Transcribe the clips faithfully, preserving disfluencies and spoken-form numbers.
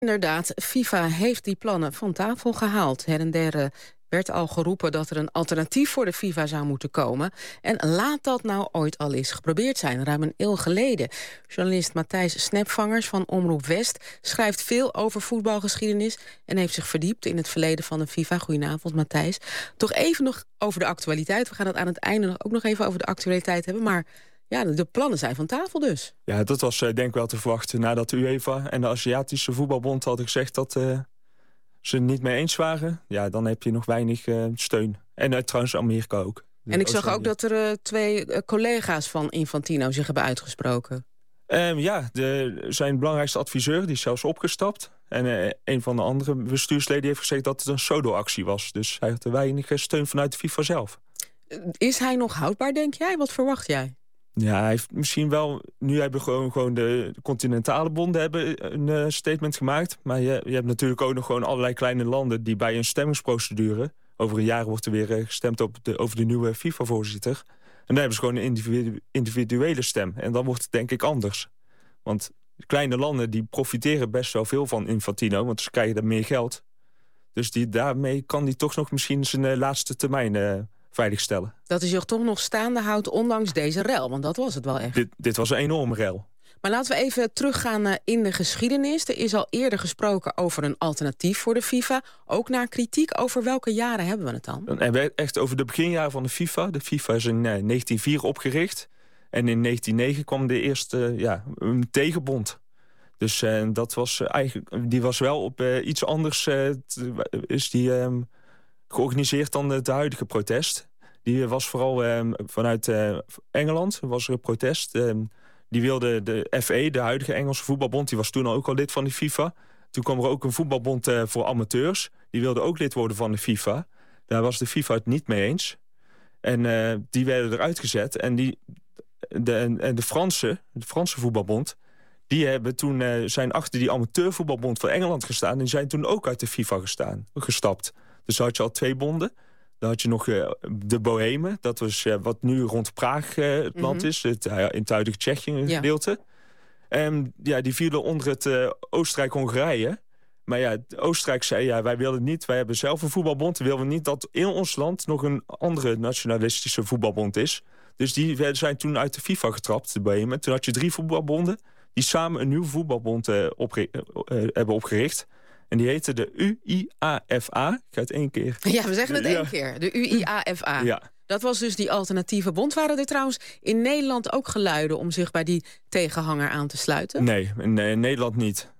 Inderdaad, FIFA heeft die plannen van tafel gehaald. Her en der uh, werd al geroepen dat er een alternatief voor de FIFA zou moeten komen. En laat dat nou ooit al eens geprobeerd zijn, ruim een eeuw geleden. Journalist Matthijs Snepvangers van Omroep West schrijft veel over voetbalgeschiedenis en heeft zich verdiept in het verleden van de FIFA. Goedenavond, Matthijs. Toch even nog over de actualiteit. We gaan het aan het einde ook nog even over de actualiteit hebben, maar ja, de plannen zijn van tafel dus. Ja, dat was uh, denk ik wel te verwachten nadat de UEFA en de Aziatische Voetbalbond hadden gezegd dat uh, ze het niet mee eens waren. Ja, dan heb je nog weinig uh, steun. En uh, trouwens Amerika ook. En ik zag ook dat er uh, twee uh, collega's van Infantino zich hebben uitgesproken. Um, ja, de, zijn belangrijkste adviseur die is zelfs opgestapt. En uh, een van de andere bestuursleden heeft gezegd dat het een pseudo-actie was. Dus hij had er weinig steun vanuit de FIFA zelf. Is hij nog houdbaar, denk jij? Wat verwacht jij? Ja, hij heeft misschien wel. Nu hebben gewoon, gewoon de continentale bonden hebben een uh, statement gemaakt. Maar je, je hebt natuurlijk ook nog gewoon allerlei kleine landen die bij een stemmingsprocedure. Over een jaar wordt er weer uh, gestemd op de, over de nieuwe FIFA-voorzitter. En dan hebben ze gewoon een individu- individuele stem. En dan wordt het denk ik anders. Want kleine landen die profiteren best wel veel van Infantino, want ze krijgen er meer geld. Dus die, daarmee kan hij toch nog misschien zijn uh, laatste termijn Uh, veiligstellen. Dat is je toch nog staande houdt ondanks deze rel, want dat was het wel echt. Dit, dit was een enorme rel. Maar laten we even teruggaan in de geschiedenis. Er is al eerder gesproken over een alternatief voor de FIFA. Ook naar kritiek. Over welke jaren hebben we het dan? Dan hebben we echt over de beginjaren van de FIFA. De FIFA is in negentien nul vier opgericht. En in negentien nul negen kwam de eerste ja, een tegenbond. Dus uh, dat was uh, eigenlijk, die was wel op uh, iets anders uh, t, is die uh, georganiseerd dan het huidige protest. Die was vooral uh, vanuit uh, Engeland, was er een protest. Uh, die wilde de F A, de huidige Engelse voetbalbond, die was toen ook al lid van de FIFA. Toen kwam er ook een voetbalbond uh, voor amateurs. Die wilde ook lid worden van de FIFA. Daar was de FIFA het niet mee eens. En uh, die werden eruit gezet. En die, de, de, de, Franse, de Franse voetbalbond, die hebben toen, uh, zijn achter die amateurvoetbalbond van Engeland gestaan. En die zijn toen ook uit de FIFA gestaan, gestapt. Dus dan had je al twee bonden. Dan had je nog uh, de Bohemen. Dat was uh, wat nu rond Praag uh, het land mm-hmm. is. Het, uh, in het huidige Tsjechië gedeelte. Ja. Um, ja, die vielen onder het uh, Oostenrijk-Hongarije. Maar ja, Oostenrijk zei, ja, wij willen niet. Wij hebben zelf een voetbalbond. We willen niet dat in ons land nog een andere nationalistische voetbalbond is. Dus die zijn toen uit de FIFA getrapt, de Bohemen. Toen had je drie voetbalbonden die samen een nieuwe voetbalbond uh, opre- uh, hebben opgericht. En die heette de U I A F A. Ik ga het één keer. Ja, we zeggen het één ja. keer. De U I A F A. Ja. Dat was dus die alternatieve bond. Waren er trouwens in Nederland ook geluiden om zich bij die tegenhanger aan te sluiten? Nee, in, in Nederland niet.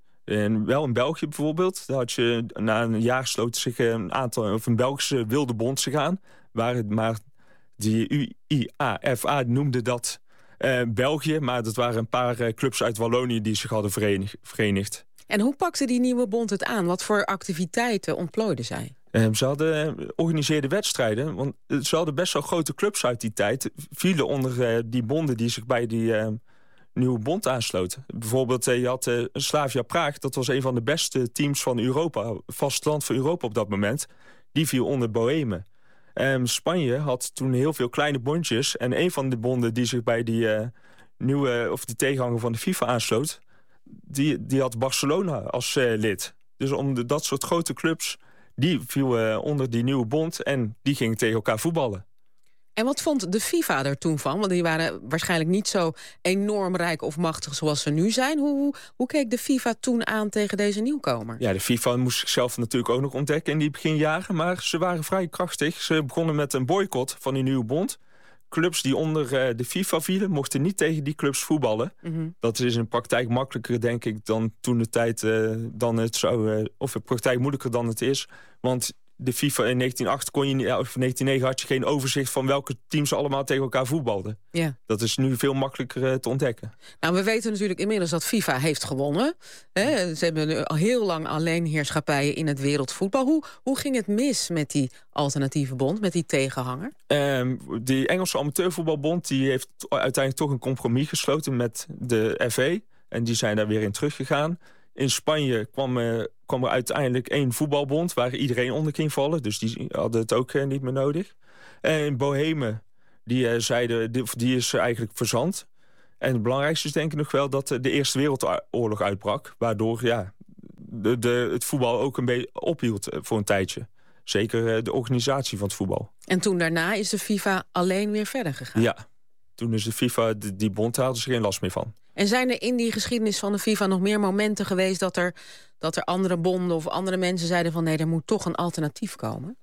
En wel in België bijvoorbeeld. Daar had je na een jaar sloten zich een aantal, of een Belgische wilde bond zich aan. Waar, maar die U I A F A noemde dat uh, België. Maar dat waren een paar uh, clubs uit Wallonië die zich hadden verenig, verenigd. En hoe pakte die nieuwe bond het aan? Wat voor activiteiten ontplooiden zij? Uh, ze hadden uh, organiseerde wedstrijden. Want uh, ze hadden best wel grote clubs uit die tijd. Vielen onder uh, die bonden die zich bij die uh, nieuwe bond aansloten. Bijvoorbeeld, uh, je had uh, Slavia Praag. Dat was een van de beste teams van Europa. Vastland van Europa op dat moment. Die viel onder Bohemen. Um, Spanje had toen heel veel kleine bondjes. En een van de bonden die zich bij die uh, nieuwe, of die tegenhanger van de FIFA aansloot, Die, die had Barcelona als uh, lid. Dus om de, dat soort grote clubs, die vielen uh, onder die nieuwe bond en die gingen tegen elkaar voetballen. En wat vond de FIFA er toen van? Want die waren waarschijnlijk niet zo enorm rijk of machtig zoals ze nu zijn. Hoe, hoe, hoe keek de FIFA toen aan tegen deze nieuwkomer? Ja, de FIFA moest zichzelf natuurlijk ook nog ontdekken in die beginjaren. Maar ze waren vrij krachtig. Ze begonnen met een boycott van die nieuwe bond. Clubs die onder uh, de FIFA vielen, mochten niet tegen die clubs voetballen. Mm-hmm. Dat is in de praktijk makkelijker, denk ik, dan toen de tijd uh, dan het zou, uh, of in de praktijk moeilijker dan het is. Want de FIFA in negentien nul acht kon je, of negentien nul negen had je geen overzicht van welke teams allemaal tegen elkaar voetbalden. Ja. Dat is nu veel makkelijker uh, te ontdekken. Nou, we weten natuurlijk inmiddels dat FIFA heeft gewonnen. Hè? Ze hebben al heel lang alleenheerschappijen in het wereldvoetbal. Hoe, hoe ging het mis met die alternatieve bond, met die tegenhanger? Um, die Engelse amateurvoetbalbond die heeft uiteindelijk toch een compromis gesloten met de F A. En die zijn daar weer in teruggegaan. In Spanje kwam, uh, kwam er uiteindelijk één voetbalbond waar iedereen onder ging vallen. Dus die hadden het ook uh, niet meer nodig. En in Bohemen, die, uh, zeiden, die, die is eigenlijk verzand. En het belangrijkste is denk ik nog wel dat uh, de Eerste Wereldoorlog uitbrak. Waardoor ja, de, de, het voetbal ook een beetje ophield voor een tijdje. Zeker uh, de organisatie van het voetbal. En toen daarna is de FIFA alleen weer verder gegaan? Ja, toen is de FIFA, die, die bond, daar hadden ze geen last meer van. En zijn er in die geschiedenis van de FIFA nog meer momenten geweest... dat er, dat er andere bonden of andere mensen zeiden van... nee, er moet toch een alternatief komen?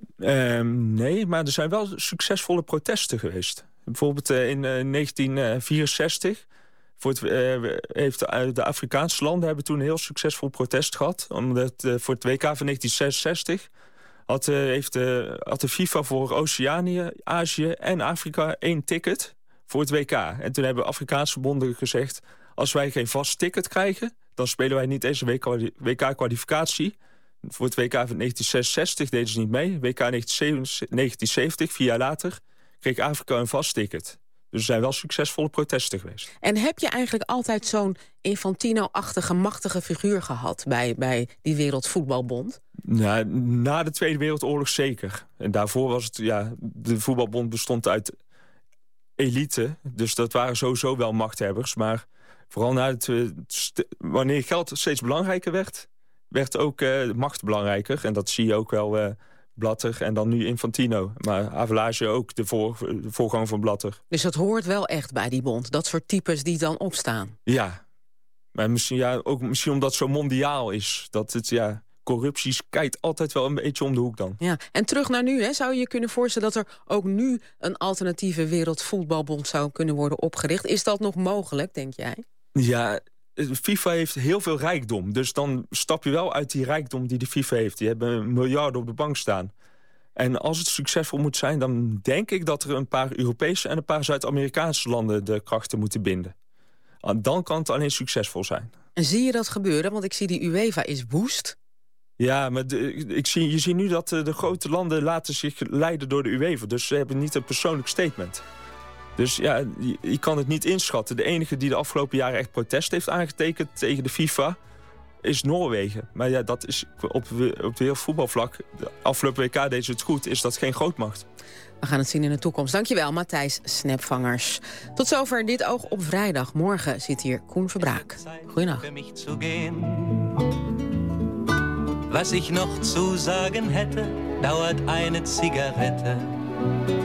Um, nee, maar er zijn wel succesvolle protesten geweest. Bijvoorbeeld uh, in uh, negentien vierenzestig... Voor het, uh, heeft de, de Afrikaanse landen hebben toen een heel succesvol protest gehad. Omdat uh, voor het W K van negentien zesenzestig... Had, uh, heeft, uh, had de FIFA voor Oceanië, Azië en Afrika één ticket voor het W K. En toen hebben Afrikaanse bonden gezegd... als wij geen vast ticket krijgen... dan spelen wij niet deze W K-kwalificatie. Voor het W K van negentien zesenzestig deden ze niet mee. W K negentien zeventig, vier jaar later, kreeg Afrika een vast ticket. Dus er zijn wel succesvolle protesten geweest. En heb je eigenlijk altijd zo'n Infantino-achtige, machtige figuur gehad... bij, bij die Wereldvoetbalbond? Nou, na de Tweede Wereldoorlog zeker. En daarvoor was het, ja, de voetbalbond bestond uit elite. Dus dat waren sowieso wel machthebbers. Maar vooral na het, wanneer geld steeds belangrijker werd... werd ook uh, macht belangrijker. En dat zie je ook wel... Uh, Blatter en dan nu Infantino. Maar Havelange ook de, voor, de voorganger van Blatter. Dus dat hoort wel echt bij die bond? Dat soort types die dan opstaan? Ja. Maar misschien, ja, ook misschien omdat het zo mondiaal is. Dat het, ja, corruptie kijkt altijd wel een beetje om de hoek dan. Ja. En terug naar nu, hè, zou je je kunnen voorstellen... dat er ook nu een alternatieve wereldvoetbalbond zou kunnen worden opgericht? Is dat nog mogelijk, denk jij? Ja, de FIFA heeft heel veel rijkdom. Dus dan stap je wel uit die rijkdom die de FIFA heeft. Die hebben miljarden op de bank staan. En als het succesvol moet zijn... dan denk ik dat er een paar Europese en een paar Zuid-Amerikaanse landen... de krachten moeten binden. Dan kan het alleen succesvol zijn. En zie je dat gebeuren? Want ik zie die UEFA is woest. Ja, maar de, ik zie, je ziet nu dat de grote landen laten zich leiden door de UEFA. Dus ze hebben niet een persoonlijk statement. Dus ja, je, je kan het niet inschatten. De enige die de afgelopen jaren echt protest heeft aangetekend tegen de FIFA is Noorwegen. Maar ja, dat is op, op wereldvoetbalvlak. De afgelopen W K deed ze het goed, is dat geen grootmacht. We gaan het zien in de toekomst. Dankjewel, Matthijs Snepvangers. Tot zover dit Oog op Vrijdag. Morgen zit hier Koen Verbraak. Goeienacht. Was ich noch zu sagen hätte, dauert eine Zigarette.